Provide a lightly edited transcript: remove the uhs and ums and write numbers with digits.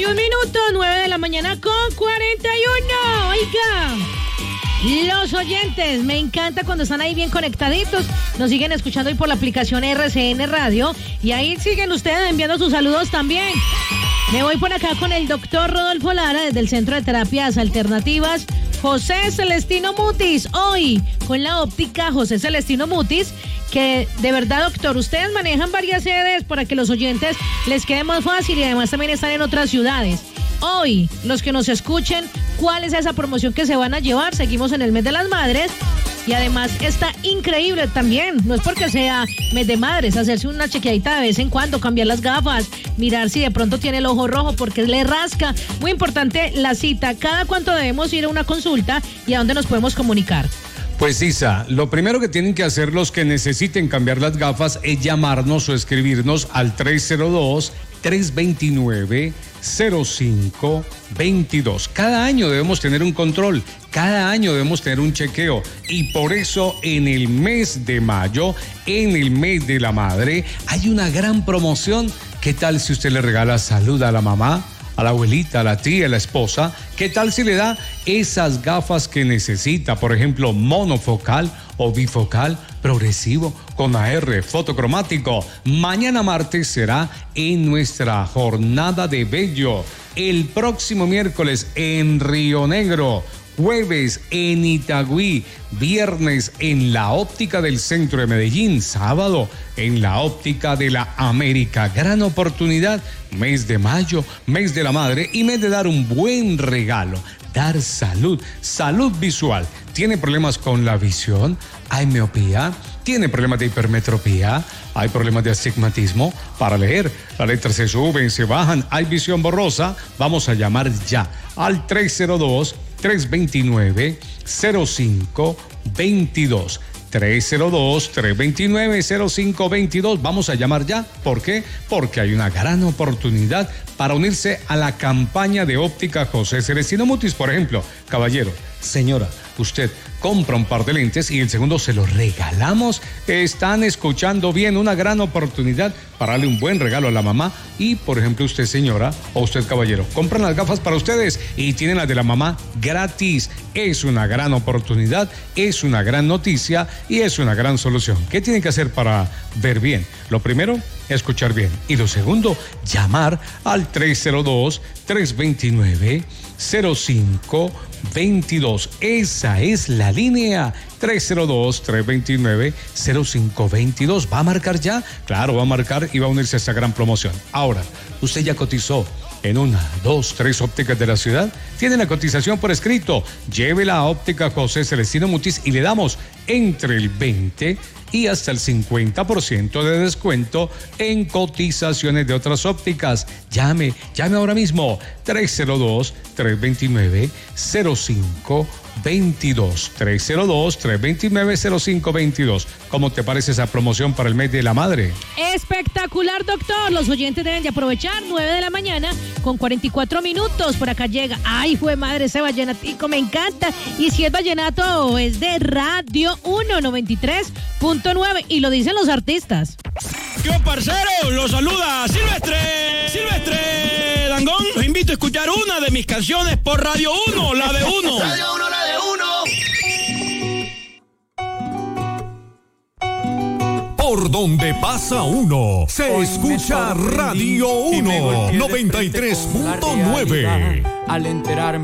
41 minutos, 9 de la mañana con 41. Oiga, los oyentes, me encanta cuando están ahí bien conectaditos. Nos siguen escuchando hoy por la aplicación RCN Radio. Y ahí siguen ustedes enviando sus saludos también. Me voy por acá con el doctor Rodolfo Lara desde el Centro de Terapias Alternativas José Celestino Mutis. Hoy con la óptica José Celestino Mutis, que de verdad, doctor, ustedes manejan varias sedes para que los oyentes les quede más fácil y además también están en otras ciudades. Hoy, los que nos escuchen, ¿cuál es esa promoción que se van a llevar? Seguimos en el mes de las madres y además está increíble también. No es porque sea mes de madres, hacerse una chequeadita de vez en cuando, cambiar las gafas, mirar si de pronto tiene el ojo rojo porque le rasca. Muy importante la cita. ¿Cada cuánto debemos ir a una consulta y a dónde nos podemos comunicar? Pues Isa, lo primero que tienen que hacer los que necesiten cambiar las gafas es llamarnos o escribirnos al 302-329-0522. Cada año debemos tener un control, cada año debemos tener un chequeo y por eso en el mes de mayo, en el mes de la madre, hay una gran promoción. ¿Qué tal si usted le regala salud a la mamá, a la abuelita, a la tía, a la esposa? ¿Qué tal si le da esas gafas que necesita? Por ejemplo, monofocal o bifocal, progresivo, con AR, fotocromático. Mañana martes será en nuestra jornada de Bello. El próximo miércoles en Río Negro. Jueves en Itagüí, viernes en la óptica del centro de Medellín, sábado en la óptica de la América. Gran oportunidad, mes de mayo, mes de la madre y mes de dar un buen regalo, dar salud, salud visual. ¿Tiene problemas con la visión? ¿Hay miopía? ¿Tiene problemas de hipermetropía? ¿Hay problemas de astigmatismo? Para leer, las letras se suben, se bajan, hay visión borrosa. Vamos a llamar ya al 302-329-0522. 302-329-0522. Vamos a llamar ya. ¿Por qué? Porque hay una gran oportunidad para unirse a la campaña de óptica José Celestino Mutis. Por ejemplo, caballero, señora, usted compra un par de lentes y el segundo se los regalamos. Están escuchando bien, una gran oportunidad para darle un buen regalo a la mamá. Y, por ejemplo, usted, señora, o usted, caballero, compran las gafas para ustedes y tienen las de la mamá gratis. Es una gran oportunidad, es una gran noticia y es una gran solución. ¿Qué tienen que hacer para ver bien? Lo primero, escuchar bien. Y lo segundo, llamar al 302-329-0522. Esa es la línea. 302-329-0522. ¿Va a marcar ya? Claro, va a marcar y va a unirse a esta gran promoción. Ahora, ¿usted ya cotizó en 1, 2, 3 ópticas de la ciudad? Tiene la cotización por escrito. Llévela a óptica José Celestino Mutis y le damos entre el 20 y hasta el 50% de descuento en cotizaciones de otras ópticas. Llame ahora mismo. 302-329-0522. 302-329-0522. ¿Cómo te parece esa promoción para el mes de la madre? Espectacular, doctor. Los oyentes deben de aprovechar. 9 de la mañana con 44 minutos. Por acá llega. Ay, fue madre, ese vallenatico me encanta. Y si es vallenato, es de Radio 193.9. Y lo dicen los artistas. ¿Qué parcero? Los saluda Silvestre Dangond. Los invito a escuchar una de mis canciones por Radio 1, la de 1. Radio 1, la de 1. Por donde pasa uno, se escucha Radio 1, 93.9. Al enterarme